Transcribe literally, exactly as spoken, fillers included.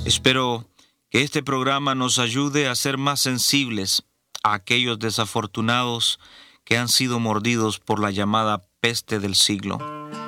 Espero que este programa nos ayude a ser más sensibles a aquellos desafortunados que han sido mordidos por la llamada peste del siglo.